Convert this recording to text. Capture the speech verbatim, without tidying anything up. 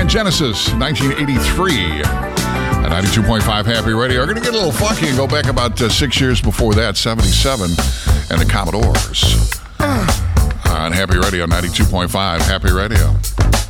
band Genesis, nineteen eighty-three. At ninety-two point five Happy Radio. We're going to get a little funky and go back about uh, six years before that, seventy-seven, and the Commodores. On Happy Radio, ninety-two point five Happy Radio.